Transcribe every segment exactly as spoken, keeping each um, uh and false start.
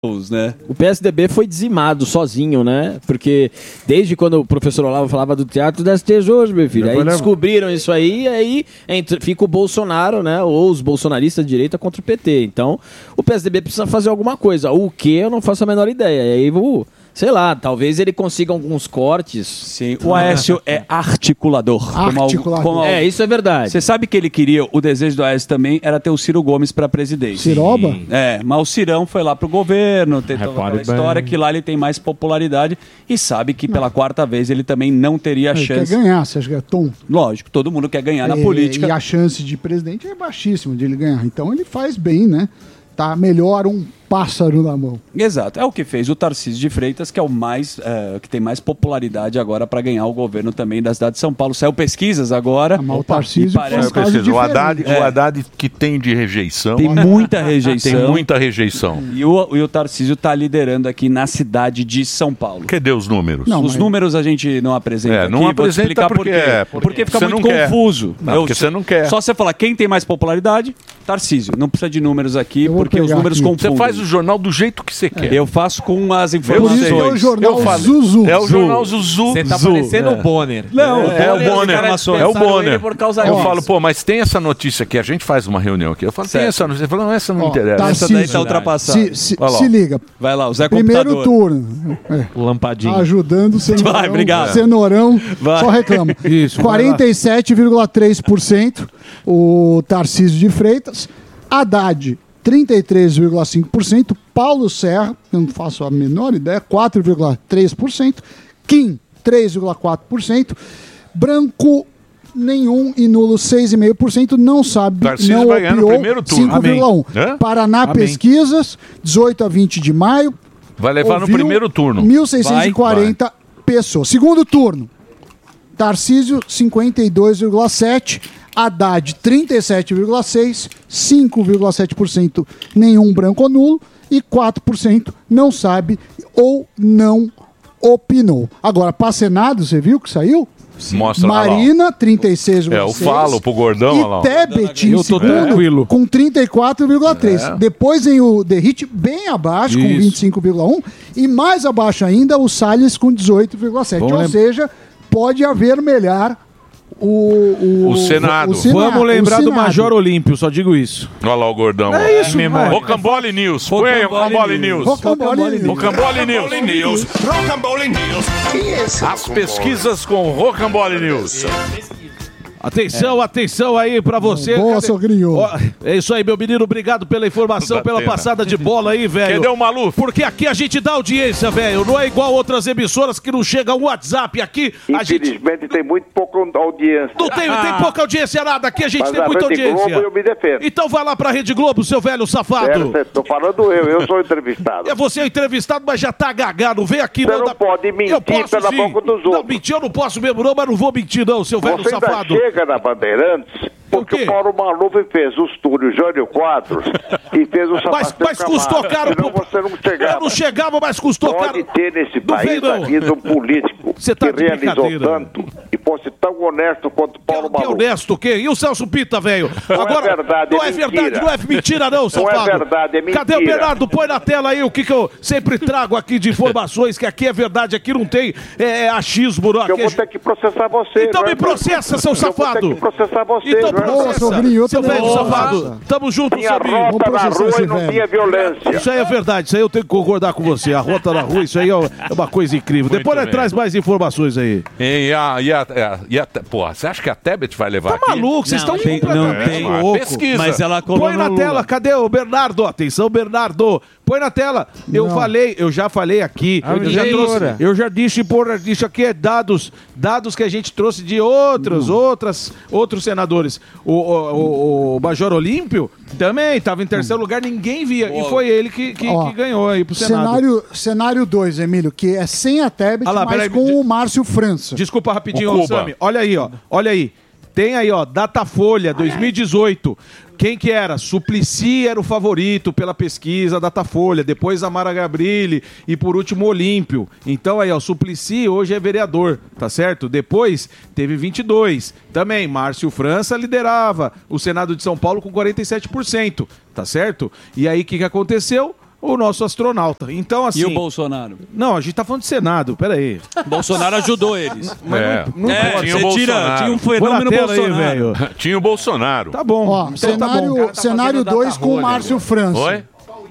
né? O P S D B foi dizimado sozinho, né? Porque desde quando o professor Olavo falava do teatro das tesouras, meu filho, aí descobriram isso aí, e aí entra, fica o Bolsonaro, né? Ou os bolsonaristas de direita contra o P T. Então, o P S D B precisa fazer alguma coisa. O que eu não faço a menor ideia. E aí vou... Sei lá, talvez ele consiga alguns cortes. Sim, o Aécio é articulador. Articulador. Como, como, é, isso é verdade. Você sabe que ele queria, o desejo do Aécio também era ter o Ciro Gomes para presidente. Ciroba? É, mas o Cirão foi lá pro governo, tem toda aquela história que lá ele tem mais popularidade e sabe que pela quarta vez ele também não teria a Ele chance. quer ganhar, você acha que é tom? Lógico, todo mundo quer ganhar na É, política. E a chance de presidente é baixíssima de ele ganhar. Então ele faz bem, né? Tá melhor um pássaro na mão. Exato, é o que fez o Tarcísio de Freitas, que é o mais é, que tem mais popularidade agora para ganhar o governo também da cidade de São Paulo. Saiu pesquisas agora. Ah, o Tarcísio parece... Saiu pesquisa. O Haddad, É. o Haddad que tem de rejeição. Tem muita rejeição. Tem muita rejeição. E o, e o Tarcísio está liderando aqui na cidade de São Paulo. Cadê os números? Não, os mas... números a gente não apresenta é, aqui. não Vou apresenta explicar porque, por quê. é, porque, porque fica você muito não confuso. Não, Eu, porque você não quer. Só você falar quem tem mais popularidade, Tarcísio. Não precisa de números aqui, porque os números aqui. confundem. Você faz o jornal do jeito que você quer. Eu faço com as informações. É o jornal eu falo, Zuzu. É o jornal Zuzu. Você tá Zu. parecendo é. o Bonner. Não, é, é, o Bonner. É o Bonner. Por causa eu disso. falo, pô, mas tem essa notícia aqui. A gente faz uma reunião aqui. Eu falo, tem essa notícia. Ele fala, não, essa não Ó, interessa. Tarcísio, Essa daí tá ultrapassada. Se, se, se liga. Vai lá, o Zé Primeiro Computador. turno. É. Lampadinho. Ajudando o Cenourão. Vai, obrigado. Cenourão Vai. só reclama. Isso, quarenta e sete vírgula três por cento o Tarcísio de Freitas. Haddad, trinta e três vírgula cinco por cento. Paulo Serra, eu não faço a menor ideia, quatro vírgula três por cento. Kim, três vírgula quatro por cento. Branco, nenhum e nulo, seis vírgula cinco por cento. Não sabe, Tarcísio não vai ganhar no opiou, primeiro turno. cinco vírgula um por cento. Amém. Paraná Amém. Pesquisas, dezoito a vinte de maio. Vai levar no ouviu primeiro turno. mil seiscentos e quarenta Vai, pessoas. Segundo turno, Tarcísio, cinquenta e dois vírgula sete por cento. Haddad, trinta e sete vírgula seis por cento. cinco vírgula sete por cento nenhum branco ou nulo. E quatro por cento não sabe ou não opinou. Agora, para Senado, você viu que saiu? Mostra lá, Marina, trinta e seis vírgula seis. É, eu falo pro gordão, olha lá. E Tebet, em Eu tô segundo, tranquilo. com trinta e quatro vírgula três. É. Depois vem o Derrite bem abaixo, com Isso. vinte e cinco vírgula um. E mais abaixo ainda, o Salles com dezoito vírgula sete. Vamos Ou lem- seja, pode avermelhar o, o, O Senado. o Senado, Vamos lembrar o do Senado. Major Olímpio, só digo isso. Olha lá o gordão. É ó. isso, memória. Rocambole News. Põe aí, Rocambole News. Rocambole News. Rocambole News. Rocambole News. Quem é esse? As pesquisas com Rocambole News. Atenção, atenção aí pra você. Boa, Cadê- sogrinho. Ó, é isso aí, meu menino. Obrigado pela informação, Da pela pena. passada de bola aí, velho. Cadê o Maluf? Porque aqui a gente dá audiência, velho. Não é igual outras emissoras que não chega um WhatsApp aqui. A gente Infelizmente tem muito pouca audiência. não tem, tem pouca audiência nada. Aqui a gente Mas tem a muita Rede audiência. Globo eu me defendo. Então vai lá pra Rede Globo, seu velho safado. Certo, tô falando eu, eu sou entrevistado. É você é entrevistado, mas já tá gagado. Vem aqui, Você não não dá- pode mentir Eu posso, pela sim. boca dos Não, outros. mentir eu não posso mesmo, não, mas não vou mentir, não, seu velho Você ainda safado. chega na Bandeirantes porque quê? o Paulo Maluf fez o Túlio Jânio Quadros e fez o Mas, Sebastião mas custou Camargo. caro. Senão pô. você não chegava. Eu não chegava, mas custou Pode caro. ter nesse Não país vem, não. aqui um político Você tá que de realizou brincadeira. tanto e fosse tão honesto quanto o Paulo Que é Maluf. honesto, o quê? E o Celso Pita, velho? Não é Agora, verdade, não é é verdade, mentira. não é mentira, não, Não é safado. verdade, é Cadê o mentira. Bernardo? Põe na tela aí o que, que eu sempre trago aqui de informações, que aqui é verdade, aqui não tem é, é achismo. Não. Eu Aqui vou é... ter que processar você. Então não me é? processa, seu Eu vou ter safado. que processar você. Então não é? Boa, processa, sogrinho, eu seu também velho vou safado. processar. Tamo junto, Tinha Samir. rota na processar rua esse e não velho. tinha violência. Isso aí é verdade, isso aí eu tenho que concordar com você. A rota na rua, isso aí é uma coisa incrível. Muito Depois nós bem. traz mais informações aí. E a, e a, e a, porra, você acha que a Tebet vai levar Tá aqui? maluco, vocês estão tem- não tem. louco. Pesquisa. Mas ela colou Põe na no tela, Lula. cadê o Bernardo? Atenção, Bernardo. Põe na tela. Eu Não. falei, eu já falei aqui. Ah, Eu já, gente. trouxe, eu já disse, por, isso aqui é dados, dados que a gente trouxe de outros, outras, outros senadores. O, o, o, o Major Olímpio também estava em terceiro lugar, ninguém via. E foi ele que, que, Ó, que ganhou aí pro Senado. Cenário cenário dois, Emílio, que é sem a Tebet, Ah lá, mas peraí, com de- o Márcio França. Desculpa rapidinho, O Cuba. Sami. Olha aí, ó. Olha aí. Tem aí, ó, Datafolha dois mil e dezoito. Quem que era? Suplicy era o favorito pela pesquisa Datafolha, depois Amara Gabrilli e por último Olímpio. Então aí, ó, Suplicy hoje é vereador, tá certo? Depois teve vinte e dois. Também Márcio França liderava o Senado de São Paulo com quarenta e sete por cento, tá certo? E aí o que que aconteceu? o nosso astronauta. Então, assim... E o Bolsonaro? Não, a gente tá falando de Senado, peraí. Bolsonaro ajudou eles. Mas É. não, não É, pode. tinha o você tira, Bolsonaro. tinha um Põe na fenômeno tela aí, Bolsonaro. velho. Tinha o Bolsonaro. Tá bom. Ó, então tá cenário bom. cenário dois com o Márcio França. Oi?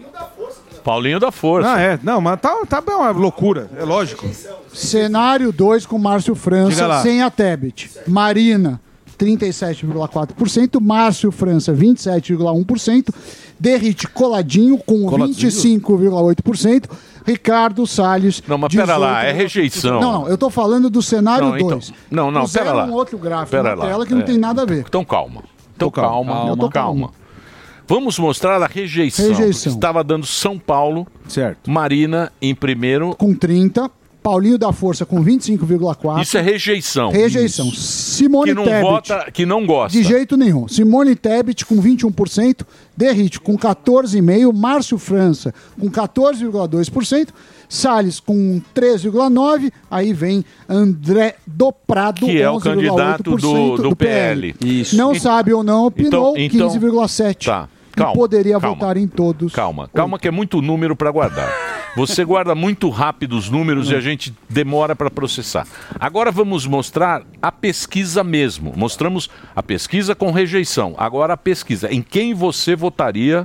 Paulinho da Força. Ah, é. Não, mas tá, tá bem uma loucura, é lógico. Cenário dois com Márcio Diga França lá. sem a Tebet. Marina, trinta e sete vírgula quatro por cento. Márcio França, vinte e sete vírgula um por cento. Derrite coladinho com Coladinho? vinte e cinco vírgula oito por cento. Ricardo Salles. Não, mas pera lá, é dezoito vírgula oito por cento. rejeição. Não, não, eu tô falando do cenário Não, então- dois. não, não, O zero pera lá. é um outro gráfico Pera na lá, tela que não é. tem nada a ver. Então calma. Então calma, calma. calma, Eu tô calma. calmo. Vamos mostrar a rejeição. Rejeição. Estava dando São Paulo, Certo. Marina em primeiro. Com trinta. Paulinho da Força com vinte e cinco vírgula quatro. Isso é rejeição. Rejeição. Simone Que não Tebet. vota, que não gosta. De jeito nenhum. Simone Tebet com vinte e um por cento, Derrite com quatorze vírgula cinco por cento, Márcio França com quatorze vírgula dois por cento, Salles com treze vírgula nove por cento, aí vem André do Prado, Que é o onze vírgula oito por cento candidato do- do P L. Isso. Não sabe ou não opinou, Então- então- quinze vírgula sete por cento. Tá. Calma, E poderia calma. votar em todos. Calma, calma que é muito número para guardar. Você guarda muito rápido os números e a gente demora para processar. Agora vamos mostrar a pesquisa mesmo. Mostramos a pesquisa com rejeição. Agora a pesquisa. Em quem você votaria?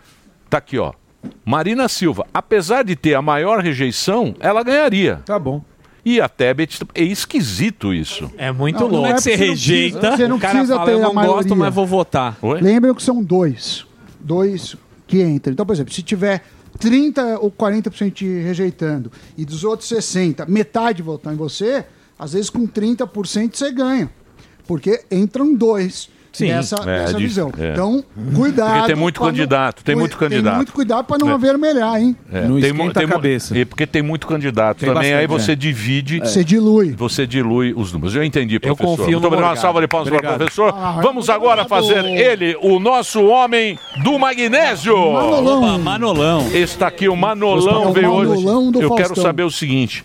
Tá aqui, ó. Marina Silva. Apesar de ter a maior rejeição, ela ganharia. Tá bom. E a Tebet, é esquisito isso. É muito Não, não louco. é Como é que você porque não rejeita? precisa- você não o cara precisa fala, ter eu a não gosto, maioria. mas vou votar. Oi? Lembram que são dois. Dois que entram. Então, por exemplo, se tiver trinta ou quarenta por cento te rejeitando e dos outros sessenta, metade votar em você, às vezes com trinta por cento você ganha. Porque entram dois Sim. nessa, É, nessa de- visão. é. Então, cuidado. Porque tem muito pra não- candidato, tem muito candidato. Tem muito cuidado para não É. avermelhar, hein? É, Não tem, esquenta mu- tem a mu- cabeça. E porque tem muito candidato Tem também, aí bastante, você é. divide. Você dilui. Você dilui os números. Eu entendi, professor. confio Muito no obrigado. Uma Morgado. salva de palmas para o Obrigado. professor. Ah, Vamos muito agora obrigado. fazer ele, o nosso homem do magnésio. Manolão. Opa, Manolão. Está aqui o É Manolão, o veio hoje. Manolão do Eu quero Faustão. saber o seguinte.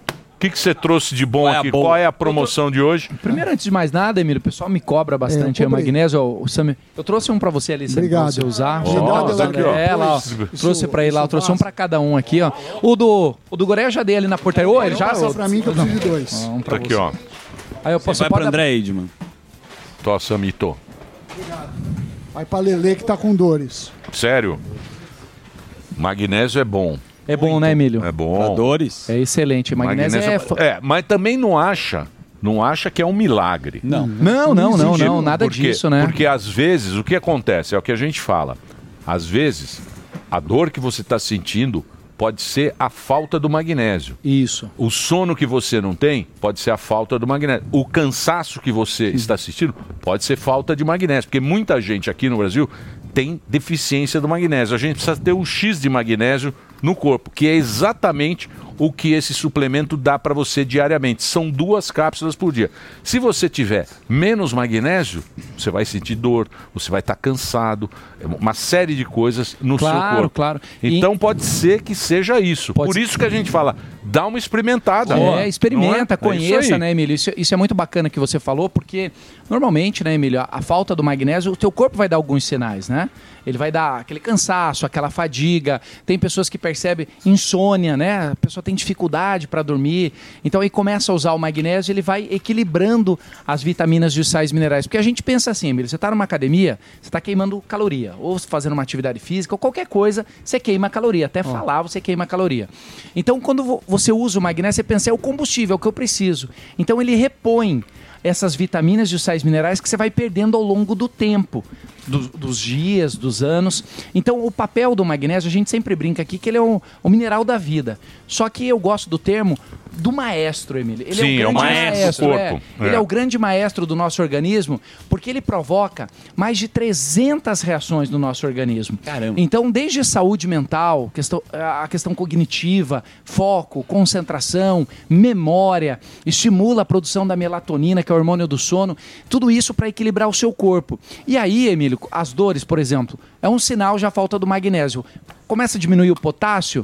O que, que você trouxe de bom Qual é a aqui? boa? Qual é a promoção de hoje? Primeiro, antes de mais nada, Emílio, o pessoal me cobra bastante É, aí o cobrei. magnésio. ó, O Samir. Eu trouxe um pra você ali, Samir, pra Obrigado. você usar. Obrigado, Ó, Elaine. aqui, ó. É, lá, ó. Isso- Trouxe pra ele lá, eu isso trouxe um passa. pra cada um aqui, ó. O do, o do Goré eu já dei ali na portaria. Ô, ele já... Passa pra mim que eu preciso de dois. Um Tá pra aqui, você. ó. Aí eu Você posso... vai pode- para André Edman. Tossa, mito. Vai pra Lelê que tá com dores. Sério? Magnésio é bom. É bom, né, Emílio? É bom. Dores? É excelente. Magnésio, é... fa- é, mas também não acha, não acha que é um milagre. Não. Não, não, não, Porque- não. Nada porque- disso, né? Porque às vezes, o que acontece? É o que a gente fala. Às vezes, a dor que você está sentindo pode ser a falta do magnésio. Isso. O sono que você não tem pode ser a falta do magnésio. O cansaço que você está assistindo pode ser falta de magnésio. Porque muita gente aqui no Brasil tem deficiência do magnésio. A gente precisa ter um X de magnésio no corpo, que é exatamente o que esse suplemento dá para você diariamente. São duas cápsulas por dia. Se você tiver menos magnésio, você vai sentir dor, você vai estar cansado, uma série de coisas no seu Claro, corpo. claro. E- Então pode ser que seja isso. Pode Por ser. isso que a gente fala, dá uma experimentada. É, experimenta, Não é? É isso conheça, aí. né, Emílio? Isso, isso é muito bacana que você falou, porque normalmente, né, Emílio, a, a falta do magnésio, o teu corpo vai dar alguns sinais, né? Ele vai dar aquele cansaço, aquela fadiga. Tem pessoas que percebem insônia, né? A pessoa tem dificuldade para dormir. Então aí começa a usar o magnésio, ele vai equilibrando as vitaminas e os sais minerais. Porque a gente pensa assim, Emílio, você está numa academia, você está queimando caloria. Ou fazendo uma atividade física, ou qualquer coisa, você queima caloria. Até falar, você queima caloria. Então quando vo- você usa o magnésio, você pensa, é o combustível, é o que eu preciso. Então ele repõe essas vitaminas e os sais minerais que você vai perdendo ao longo do tempo, do- dos dias, dos anos. Então, o papel do magnésio, a gente sempre brinca aqui que ele é o, o mineral da vida. Só que eu gosto do termo do maestro, Emílio. Ele Sim, é é o o grande maestro do é. corpo. Ele É. é o grande maestro do nosso organismo, porque ele provoca mais de trezentas reações no nosso organismo. Caramba. Então, desde saúde mental, questão, a questão cognitiva, foco, concentração, memória, estimula a produção da melatonina, que é o hormônio do sono, tudo isso para equilibrar o seu corpo. E aí, Emílio, as dores, por exemplo, é um sinal já falta do magnésio. Começa a diminuir o potássio,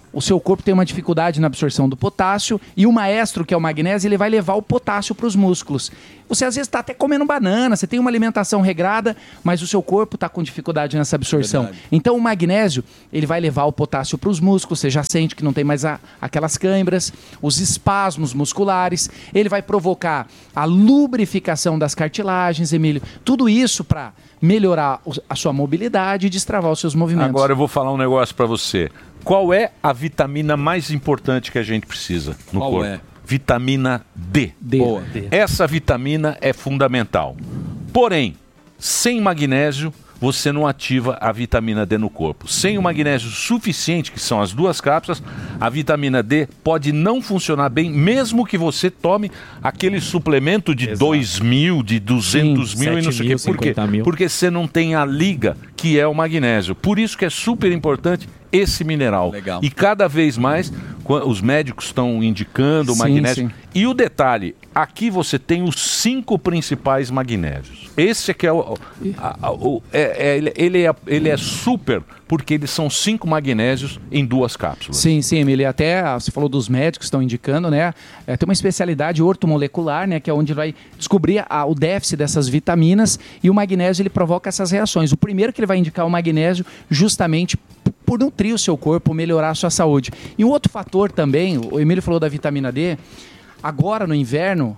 o seu corpo tem uma dificuldade na absorção do potássio e o maestro, que é o magnésio, ele vai levar o potássio para os músculos. Você às vezes está até comendo banana, você tem uma alimentação regrada, mas o seu corpo está com dificuldade nessa absorção. Verdade. Então o magnésio, ele vai levar o potássio para os músculos, você já sente que não tem mais a, aquelas câimbras, os espasmos musculares, ele vai provocar a lubrificação das cartilagens, Emílio. Tudo isso para melhorar a sua mobilidade e destravar os seus movimentos. Agora eu vou falar um negócio para você. Qual é a vitamina mais importante que a gente precisa no Qual corpo? é? Vitamina D. D. Boa. Essa vitamina é fundamental. Porém, sem magnésio, você não ativa a vitamina D no corpo. Sem o magnésio suficiente, que são as duas cápsulas, a vitamina D pode não funcionar bem, mesmo que você tome aquele suplemento de dois mil, de duzentos mil e não sei o quê. Por quê? Porque você não tem a liga, que é o magnésio. Por isso que é super importante esse mineral. Legal. E cada vez mais os médicos estão indicando o Sim, magnésio. sim. E o detalhe, aqui você tem os cinco principais magnésios. Esse aqui é o... a- a- o- é- é- ele- ele, é, ele é super, porque eles são cinco magnésios em duas cápsulas. Sim, sim, Emílio. Até ah, você falou dos médicos que estão indicando, né? É, tem uma especialidade ortomolecular, né? Que é onde vai descobrir a- o déficit dessas vitaminas e o magnésio ele provoca essas reações. O primeiro que ele vai indicar é o magnésio justamente p- por nutrir o seu corpo, melhorar a sua saúde. E um outro fator também, o Emílio falou da vitamina D, agora no inverno,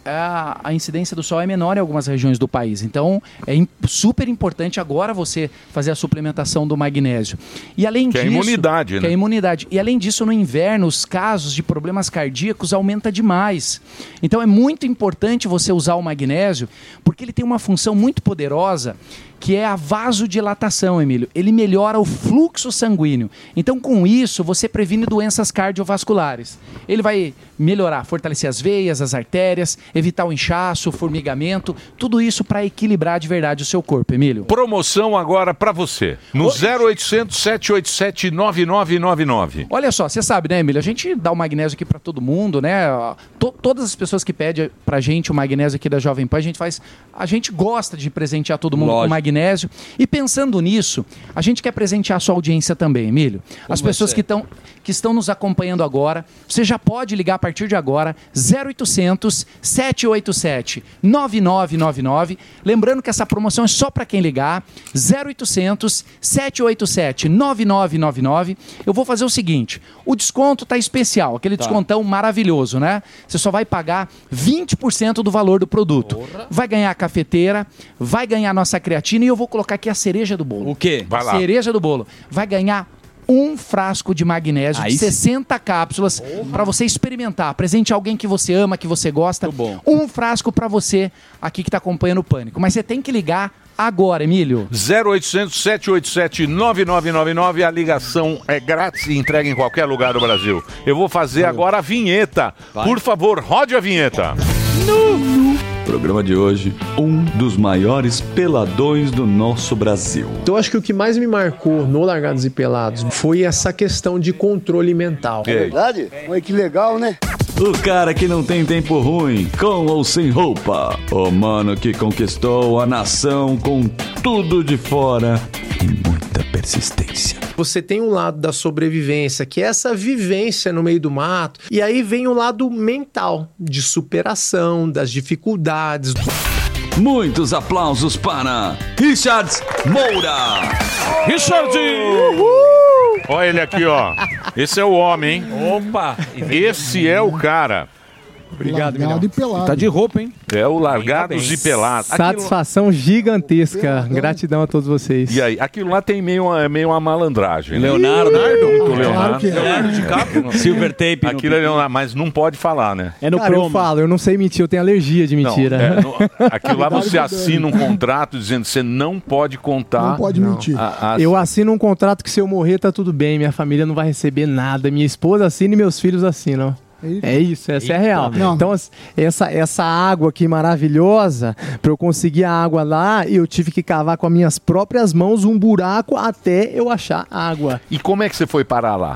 a, a incidência do sol é menor em algumas regiões do país. Então, é im- super importante agora você fazer a suplementação do magnésio. E além Que é a disso... imunidade, que né? é a imunidade. E além disso, no inverno, os casos de problemas cardíacos aumentam demais. Então, é muito importante você usar o magnésio, porque ele tem uma função muito poderosa, que é a vasodilatação, Emílio. Ele melhora o fluxo sanguíneo. Então, com isso, você previne doenças cardiovasculares. Ele vai melhorar, fortalecer as veias, as artérias, evitar o inchaço, o formigamento, tudo isso para equilibrar de verdade o seu corpo, Emílio. Promoção agora para você. No zero oitocentos, sete oito sete, nove nove nove nove. Olha só, você sabe, né, Emílio? A gente dá o magnésio aqui para todo mundo, né? To- todas as pessoas que pedem pra gente o magnésio aqui da Jovem Pan, a gente faz... A gente gosta de presentear todo mundo Lógico. com magnésio. E pensando nisso, a gente quer presentear a sua audiência também, Emílio. As Como pessoas você? que, tão, que estão nos acompanhando agora, você já pode ligar a partir de agora, zero oitocentos, sete oito sete, nove nove nove nove. Lembrando que essa promoção é só para quem ligar, zero oitocentos, sete oito sete, nove nove nove nove. Eu vou fazer o seguinte, o desconto tá especial, aquele descontão maravilhoso, né? Você só vai pagar vinte por cento do valor do produto. Vai ganhar a cafeteira, vai ganhar a nossa creatina e eu vou colocar aqui a cereja do bolo. O quê? Vai lá. Cereja do bolo. Vai ganhar um frasco de magnésio Aí de sim. sessenta cápsulas para você experimentar. Presente alguém que você ama, que você gosta. Muito bom. Um frasco para você aqui que está acompanhando o Pânico. Mas você tem que ligar agora, Emílio. zero oitocentos, sete oito sete, nove nove nove nove. A ligação é grátis e entrega em qualquer lugar do Brasil. Eu vou fazer agora a vinheta. Por favor, rode a vinheta. Programa de hoje, um dos maiores peladões do nosso Brasil. Então, acho que o que mais me marcou no Largados e Pelados foi essa questão de controle mental. E aí? Verdade? Olha que legal, né? O cara que não tem tempo ruim, com ou sem roupa. O mano que conquistou a nação com tudo de fora e muita persistência. Você tem um lado da sobrevivência, que é essa vivência no meio do mato, e aí vem o lado mental, de superação, das dificuldades. Muitos aplausos para Richard Moura. Richard! Olha ele aqui, ó. Esse é o homem, hein? Opa! Esse é o cara. Obrigado, Largado e pelado. Tá de roupa, hein? É o Largados e Pelados. Aquilo- Satisfação gigantesca. Gratidão a todos vocês. E aí, aquilo lá tem meio uma, meio uma malandragem. né? Leonardo. Muito Claro Leonardo. que é. Leonardo DiCaprio. Silver tape. no Aquilo é Leonardo, mas não pode falar, né? É no Cara, eu falo, eu não sei mentir, eu tenho alergia de Não, mentira. é, no- aquilo lá você assina um contrato dizendo que você não pode contar. Não pode mentir. a- a- Eu assino um contrato que se eu morrer tá tudo bem, minha família não vai receber nada, minha esposa assina e meus filhos assinam. É isso, essa é a real. Não. Então, as- essa, essa água aqui maravilhosa, para eu conseguir a água lá, eu tive que cavar com as minhas próprias mãos um buraco até eu achar água. E como é que você foi parar lá?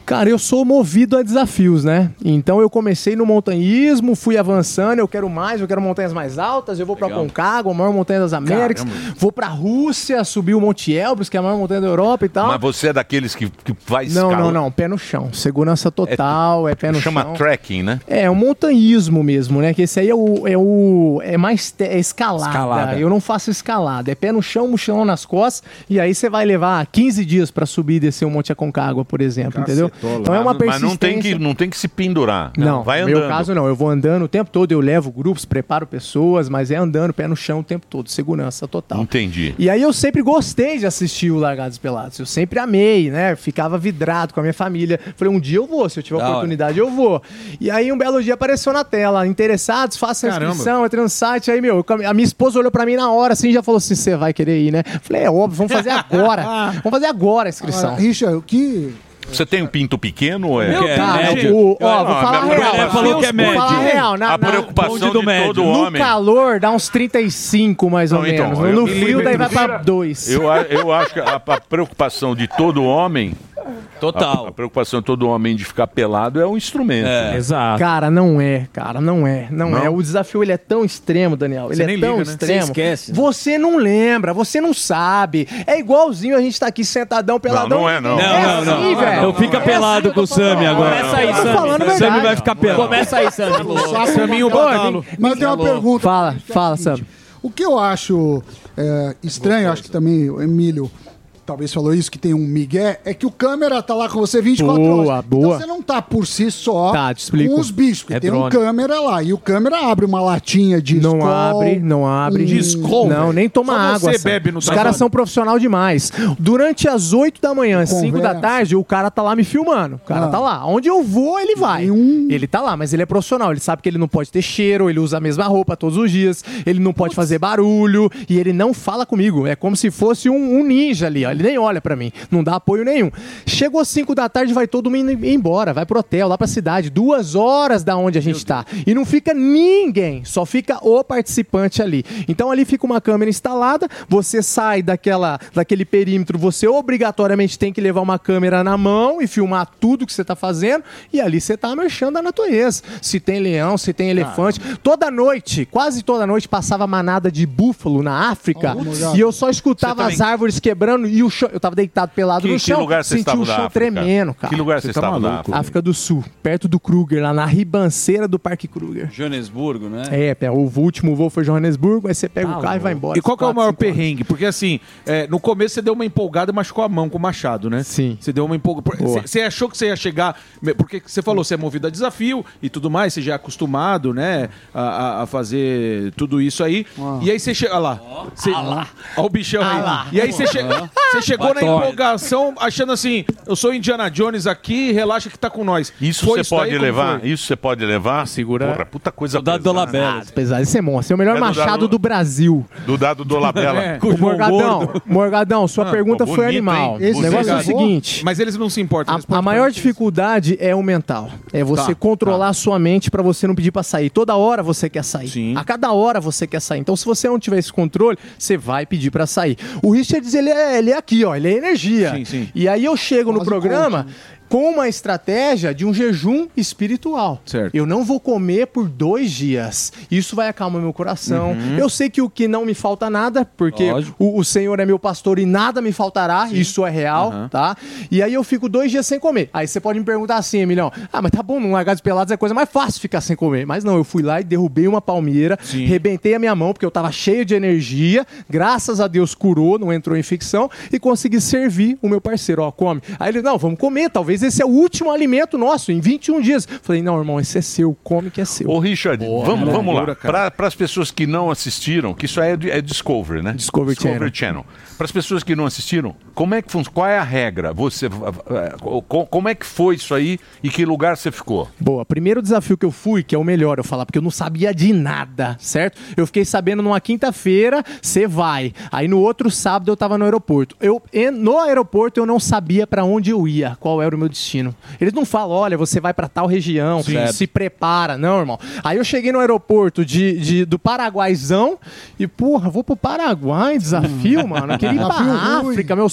Cara, eu sou movido a desafios, né? Então eu comecei no montanhismo, fui avançando, eu quero mais, eu quero montanhas mais altas, eu vou pra Concagua, a maior montanha das Américas, Caramba. vou pra Rússia, subir o Monte Elbrus, que é a maior montanha da Europa e tal. Mas você é daqueles que, que vai Não, escalar? não, não, pé no chão, segurança total, é, é pé no Chama chão. trekking, né? É, o montanhismo mesmo, né? Que esse aí é o. É, o, é mais. Te, é escalada. Escalada. Eu não faço escalada. É pé no chão, mochilão nas costas. E aí você vai levar quinze dias pra subir e descer o Monte Aconcagua, por exemplo, entendeu? Então é uma Mas não tem, persistência. que, não tem que se pendurar. Não, vai no andando. meu caso não. Eu vou andando o tempo todo, eu levo grupos, preparo pessoas, mas é andando, pé no chão o tempo todo. Segurança total. Entendi. E aí eu sempre gostei de assistir o Largados e Pelados. Eu sempre amei, né? Ficava vidrado com a minha família. Falei, um dia eu vou, se eu tiver Da hora. oportunidade eu vou. E aí um belo dia apareceu na tela, interessados, façam a Caramba. inscrição, entre no site. Aí, meu, a minha esposa olhou pra mim na hora, assim, já falou assim, você vai querer ir, né? Falei, é óbvio, vamos fazer agora. Vamos fazer agora a inscrição. Agora, Richard, o que... Você tem um pinto pequeno ou é? Meu Deus, cara, o- ó, vou falar minha real. preocupação- falou que é médio. Vou falar real, na- a na- preocupação bonde de do médio. todo No homem. calor dá uns trinta e cinco, mais ou Não, então, menos. eu- no me frio, lembro- daí vai pra dois. Eu, a- eu acho que a, a preocupação de todo homem. Total. A, a preocupação de todo homem de ficar pelado é um instrumento. né? Exato. Cara, não é, cara, não é, não, Não? é. O desafio ele é tão extremo, Daniel. Ele Você é nem tão liga, né? extremo. Você esquece. Você não lembra, você não sabe. É igualzinho a gente tá aqui sentadão, peladão. não é, não. É Não, não, não. assim, velho. Eu fico pelado com o Sami agora. Começa aí, Eu tô Sami. falando a Sami verdade. vai ficar pelado. Começa aí, Sami. Saminho Badalo. Mas tem uma pergunta. Fala, fala, Sam. O que eu acho é, estranho, acho que também o Emílio talvez falou isso, que tem um migué, é que o câmera tá lá com você vinte e quatro Boa, horas. boa. Então você não tá por si só Tá, te explico. com os bichos, porque É tem um drone. câmera lá. E o câmera abre uma latinha de Não Skol, abre, não abre. um- De Skol, Não, velho. nem toma Só água. você Sam. bebe no Os trabalho. caras são profissional demais. Durante as oito da manhã, cinco da Conversa. tarde, o cara tá lá me filmando. O cara Ah. tá lá. Onde eu vou, ele vai. Ele tá lá, mas ele é profissional. Ele sabe que ele não pode ter cheiro, ele usa a mesma roupa todos os dias, ele não pode fazer barulho e ele não fala comigo. É como se fosse um, um ninja ali, ó. Ele nem olha pra mim. Não dá apoio nenhum. Chegou às cinco da tarde, vai todo mundo embora, vai pro hotel, lá pra cidade, duas horas da onde a gente tá. E não fica ninguém, só fica o participante ali. Então ali fica uma câmera instalada, você sai daquela, daquele perímetro, você obrigatoriamente tem que levar uma câmera na mão e filmar tudo que você tá fazendo, e ali você tá marchando a natureza. Se tem leão, se tem elefante. Toda noite, quase toda noite, passava manada de búfalo na África, Oh, e eu só escutava Você as também- árvores quebrando e o chão. Eu tava deitado pelado Que, no que chão, lugar você senti estava o da chão África? tremendo, cara. Que lugar você, Você tá estava da maluco. África? África do Sul, perto do Kruger, lá na ribanceira do Parque Kruger. Joanesburgo, né? É, pé, o último voo foi Johannesburgo, aí você pega o carro e vai embora. E qual que é o Quatro, maior cinco horas. perrengue? Porque assim, é, no começo você deu uma empolgada e machucou a mão com o machado, né? Sim. Você deu uma empolgada. Boa. Você você achou que você ia chegar. Porque você falou, você é movido a desafio e tudo mais, você já é acostumado, né? A, a- a fazer tudo isso aí. E aí você chega. Olha lá. Você, Olha o bichão aí. E aí você, che- você chegou na Batói. empolgação achando assim: eu sou Indiana Jones aqui, relaxa que tá com nós. Isso Foi você pode daí, como levar? foi? Isso você pode levar? Segura. Porra, puta coisa Soldado pesada. Dolabella. Apesar de ser monstro, é o melhor É do machado Dado- do Brasil. Do dado do Labela. É. O Morgadão, Morgadão, sua Ah, pergunta pô, foi bonito, animal. hein? O negócio é o Esse seguinte. Mas eles não se importam. A, eles podem a maior fazer isso. dificuldade é o mental. É você Tá, controlar a sua mente pra você não pedir pra sair. Toda hora você quer sair. Sim. A cada hora você quer sair. Então, se você não tiver esse controle, você vai pedir pra sair. O Richards, ele é, ele é aqui, ó. Ele é energia. Sim, sim. E aí eu chego no Quase programa coach, com uma estratégia de um jejum espiritual. Certo. Eu não vou comer por dois dias. Isso vai acalmar meu coração. Uhum. Eu sei que o que não me falta nada, porque Lógico. o, o Senhor é meu pastor e nada me faltará. Isso é real, Uhum. tá? E aí eu fico dois dias sem comer. Aí você pode me perguntar assim, Emilhão, ah, mas tá bom, não largar de pelados é coisa mais fácil ficar sem comer. Mas não, eu fui lá e derrubei uma palmeira, Sim. rebentei a minha mão, porque eu tava cheio de energia, graças a Deus curou, não entrou em ficção, e consegui servir o meu parceiro, ó, come. Aí ele, não, vamos comer, talvez esse é o último alimento nosso, em vinte e um dias. Falei, não, irmão, esse é seu, come que é seu. Ô, Richard, vamos, vamos lá. loucura, cara. Para as pessoas que não assistiram, que isso aí é, é Discovery, né? Discovery Channel. Para as pessoas que não assistiram, como é que funciona? Qual é a regra? Você, eh, co- como é que foi isso aí e que lugar você ficou? Boa, primeiro desafio que eu fui, que é o melhor eu falar, porque eu não sabia de nada, certo? Eu fiquei sabendo numa quinta-feira, você vai. Aí no outro sábado eu tava no aeroporto. Eu, e- no aeroporto eu não sabia pra onde eu ia, qual era o meu destino. Eles não falam, olha, você vai pra tal região, Certo. se prepara. Não, irmão. Aí eu cheguei no aeroporto de, de- do Paraguaizão e, porra, vou pro Paraguai, desafio, mano. Eu queria ir pra Desafio ruim. África, meu sonho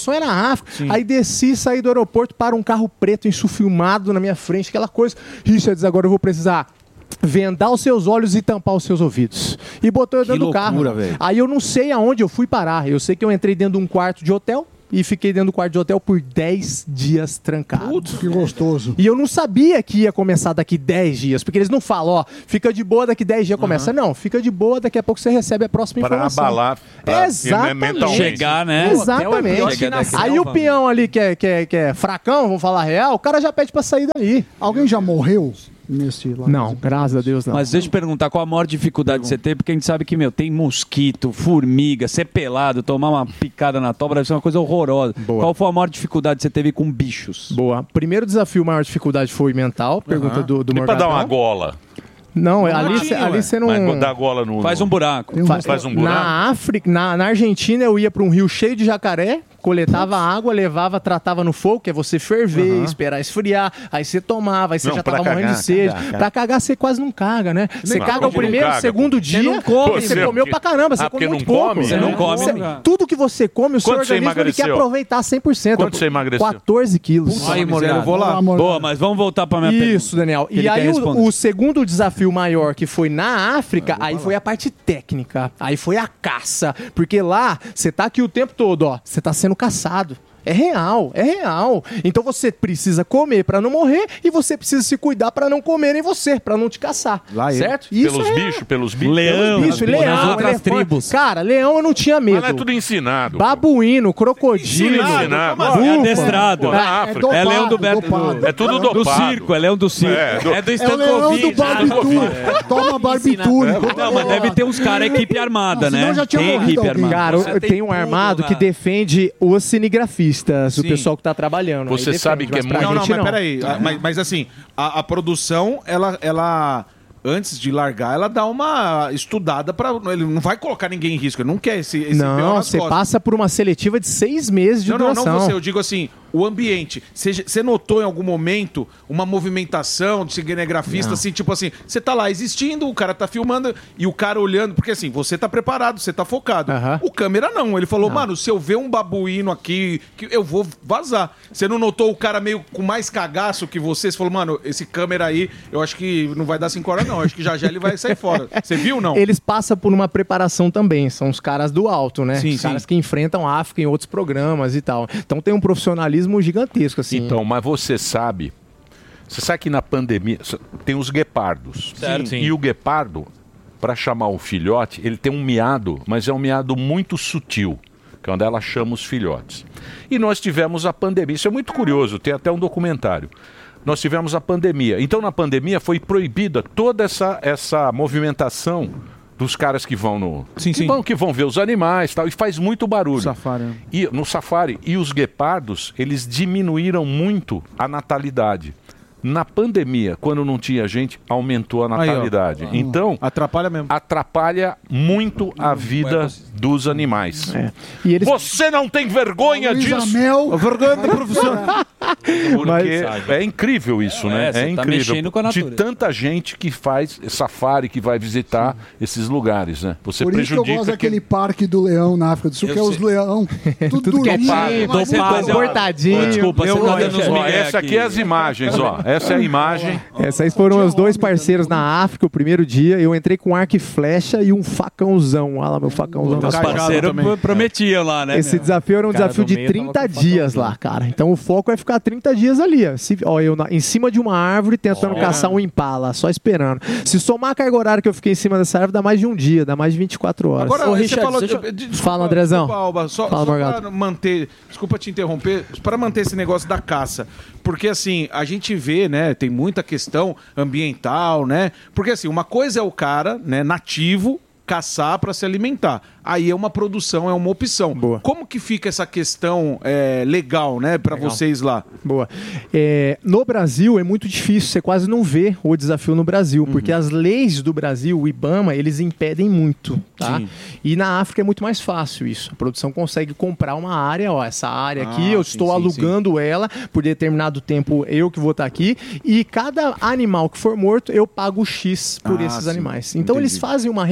produção é na África. Sim. Aí desci, saí do aeroporto, para um carro preto insufilmado na minha frente, aquela coisa. Richards, agora eu vou precisar vendar os seus olhos e tampar os seus ouvidos. E botou eu dentro do carro. Véio. Aí eu não sei aonde eu fui parar. Eu sei que eu entrei dentro de um quarto de hotel e fiquei dentro do quarto de hotel por dez dias trancado. Putz, que gostoso. E eu não sabia que ia começar daqui dez dias, porque eles não falam, ó, fica de boa, daqui dez dias começa. Uhum. Não, fica de boa, daqui a pouco você recebe a próxima para informação. Abalar, pra Exatamente. Chegar, né? Exatamente. Chegar Aí o peão ali que é, que, é, que é fracão, vamos falar real, o cara já pede pra sair dali. Alguém já morreu? Nesse lá. Não, graças a Deus não. Mas deixa eu te perguntar, qual a maior dificuldade que você tem? Porque a gente sabe que, meu, tem mosquito, formiga, ser pelado, tomar uma picada na toba deve ser uma coisa horrorosa. Boa. Qual foi a maior dificuldade que você teve com bichos? Boa. Primeiro desafio, a maior dificuldade foi mental, pergunta uhum. do, do Morgadão. E pra dar uma gola? Não, não ali você não... Mas dá gola no... Faz um buraco. Um... Faz, faz um buraco. Na África, na, na Argentina, eu ia para um rio cheio de jacaré, coletava água, levava, tratava no fogo, que é você ferver, uhum. esperar esfriar, aí você tomava, aí você não, já tava cagar, morrendo de sede. Cagar, pra cagar, você quase não caga, né? Você caga o primeiro, caga, segundo pô. dia, você, não come, você comeu pra caramba, você ah, come muito pouco. Come, você não come. Você, tudo que você come, o seu Quanto organismo ele quer aproveitar cem por cento. Quanto você emagreceu? quatorze quilos. Aí, eu vou lá. Boa, mas vamos voltar pra minha pergunta. Isso, Daniel. E aí o, o segundo desafio maior, que foi na África, aí foi a parte técnica, aí foi a caça, porque lá, você tá aqui o tempo todo, ó, você tá sendo caçado. É real, é real. Então você precisa comer para não morrer e você precisa se cuidar para não comerem você, para não te caçar. Lá certo? Isso pelos é... bichos, pelos bichos. Leão, bicho, leão, nas outras elefante. tribos. Cara, leão eu não tinha medo. Mas é tudo ensinado. Babuíno, crocodilo. Ensinado. É adestrado. Na África. É, é leão do Beto. É tudo dopado. Do circo, é leão do circo. É, do, é do Stankovic. É o leão do barbitúricos. Toma barbitúricos. Não, mas deve ter uns caras, equipe armada, né? Já tinha tem equipe armada. Cara, tem um armado que defende os cinegrafistas, o pessoal que tá trabalhando. Você sabe que é muito... Não, não, mas peraí. Mas, mas assim, a, a produção, ela... ela... antes de largar, ela dá uma estudada para ele não vai colocar ninguém em risco, ele não quer esse, esse não, você passa por uma seletiva de seis meses de não, duração. Não, não você, eu digo assim, o ambiente. Você notou em algum momento uma movimentação de cinegrafista, assim, tipo assim, você tá lá existindo, o cara tá filmando e o cara olhando, porque assim, você tá preparado, você tá focado. Uh-huh. O câmera não, ele falou, não. mano, se eu ver um babuíno aqui, eu vou vazar. Você não notou o cara meio com mais cagaço que você? Você falou, mano, esse câmera aí, eu acho que não vai dar cinco horas não, acho que já já ele vai sair fora. Você viu ou não? Eles passam por uma preparação também, são os caras do alto, né? Sim, os sim. caras que enfrentam a África em outros programas e tal. Então tem um profissionalismo gigantesco, assim. Então, mas você sabe, você sabe que na pandemia tem os guepardos. Certo. Sim. E o guepardo, para chamar o filhote, ele tem um miado, mas é um miado muito sutil, que é onde ela chama os filhotes. E nós tivemos a pandemia, isso é muito curioso, tem até um documentário. Nós tivemos a pandemia. Então, na pandemia, foi proibida toda essa, essa movimentação dos caras que vão no sim, que, sim. Vão, que vão ver os animais, tal, e faz muito barulho. Safari. E no safari e os guepardos, eles diminuíram muito a natalidade. Na pandemia, quando não tinha gente, aumentou a natalidade. Aí, então, atrapalha mesmo. Atrapalha muito a vida é dos animais. É. E eles... Você não tem vergonha Luiz disso? Amel. Vergonha do profissional. Porque é incrível isso, é, né? É, é incrível. Tá de tanta gente que faz safari, que vai visitar Sim. esses lugares, né? Você Por prejudica. Isso que eu gosto daquele parque do leão na África do Sul, eu que é sei. os leão. Tudo, Tudo quietinho, cortadinho. Desculpa, você tá dando uns ó, Essa aqui é as imagens, ó. Essa é a imagem. Essas foram os dois parceiros na África o primeiro dia. Eu entrei com arco e flecha e um facãozão. Olha lá, meu facãozão. Os parceiros prometiam lá, né? Esse desafio era um desafio de trinta dias lá, cara. Então o foco é ficar trinta dias ali. Ó. Se, ó, eu na, em cima de uma árvore tentando oh. caçar um impala, só esperando. Se somar a carga horária que eu fiquei em cima dessa árvore, dá mais de um dia, dá mais de vinte e quatro horas. Agora, Ô, você Richard, falou... desculpa, desculpa, fala, Andrezão. Desculpa, Alba, só, fala, só Morgado. para manter... Desculpa te interromper. Para manter esse negócio da caça. Porque, assim, a gente vê, né, tem muita questão ambiental, né? Porque, assim, uma coisa é o cara, né, nativo, caçar para se alimentar. Aí é uma produção, é uma opção. Boa. Como que fica essa questão é, legal, né, para vocês lá? Boa. É, no Brasil é muito difícil, você quase não vê o desafio no Brasil, uhum. porque as leis do Brasil, o IBAMA, eles impedem muito, tá? Sim. E na África é muito mais fácil isso. A produção consegue comprar uma área, ó, essa área aqui, ah, eu sim, estou sim, alugando sim. ela por determinado tempo, eu que vou estar aqui, e cada animal que for morto, eu pago X por ah, esses sim. animais. Então Entendi. eles fazem uma reconstrução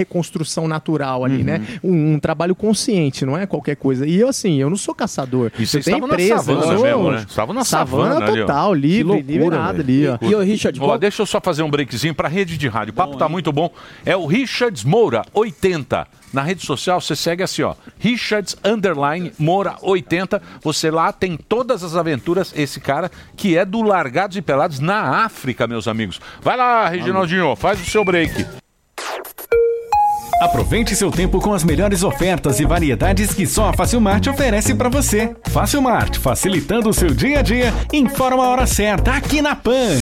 construção natural ali, né? Um, um trabalho consciente, não é qualquer coisa. E eu, assim, eu não sou caçador. E vocês eu tenho estavam na empresa, savana eu sou- mesmo, né? Estavam na savana, savana ali, ó. total, livre, liberado ali, ó. E o Richard, ó, deixa eu só fazer um breakzinho pra rede de rádio. O papo tá muito bom. É o Richards Moura, oitenta. Na rede social você segue assim, ó, Richards Underline Moura oitenta. Você lá tem todas as aventuras. Esse cara que é do Largados e Pelados na África, meus amigos. Vai lá, Reginaldinho, faz o seu break. Aproveite seu tempo com as melhores ofertas e variedades que só a Facilmart oferece para você. Facilmart, facilitando o seu dia a dia. Informa a hora certa aqui na Pan.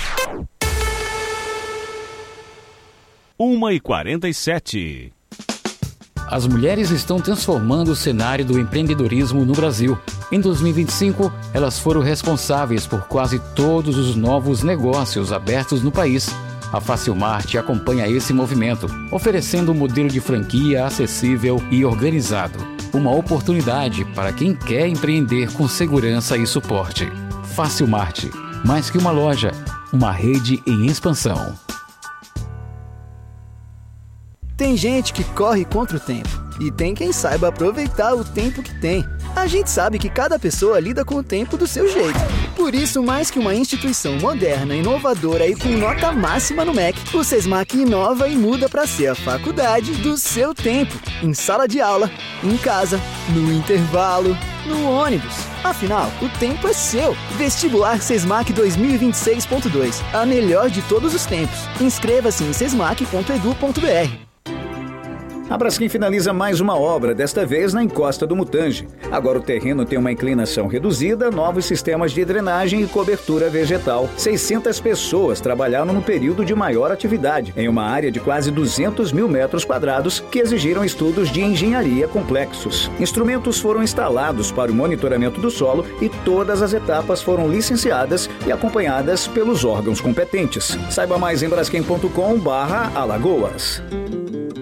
uma e quarenta e sete. As mulheres estão transformando o cenário do empreendedorismo no Brasil. Em dois mil e vinte e cinco, elas foram responsáveis por quase todos os novos negócios abertos no país. A Facilmart acompanha esse movimento, oferecendo um modelo de franquia acessível e organizado. Uma oportunidade para quem quer empreender com segurança e suporte. Facilmart, mais que uma loja, uma rede em expansão. Tem gente que corre contra o tempo e tem quem saiba aproveitar o tempo que tem. A gente sabe que cada pessoa lida com o tempo do seu jeito. Por isso, mais que uma instituição moderna, inovadora e com nota máxima no M E C, o SESMAC inova e muda para ser a faculdade do seu tempo. Em sala de aula, em casa, no intervalo, no ônibus. Afinal, o tempo é seu. Vestibular SESMAC dois mil e vinte e seis ponto dois. A melhor de todos os tempos. Inscreva-se em sesmac ponto edu ponto br. A Braskem finaliza mais uma obra, desta vez na encosta do Mutange. Agora o terreno tem uma inclinação reduzida, novos sistemas de drenagem e cobertura vegetal. seiscentas pessoas trabalharam no período de maior atividade, em uma área de quase duzentos mil metros quadrados, que exigiram estudos de engenharia complexos. Instrumentos foram instalados para o monitoramento do solo e todas as etapas foram licenciadas e acompanhadas pelos órgãos competentes. Saiba mais em braskem ponto com barra Alagoas.